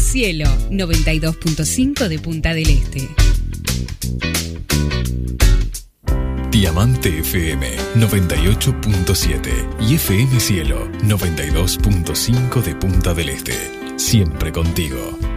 Cielo 92.5 de Punta del Este. Diamante FM 98.7 y FM Cielo 92.5 de Punta del Este. Siempre contigo.